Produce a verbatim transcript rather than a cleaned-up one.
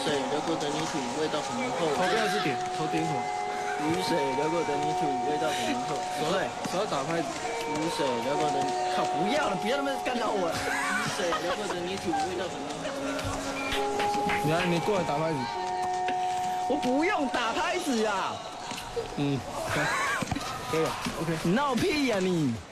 水流过的泥土味道很浓厚。 头不要是点，头点火。 雨水流过的泥土味道很浓厚。手来， 手要打拍子。 雨水流过的，靠，不要了，别他妈干扰我。雨水流过的泥土味道很浓厚。 你来，你过来打拍子。 我不用打拍子呀。 嗯，可以了 ，OK。 你闹屁呀你！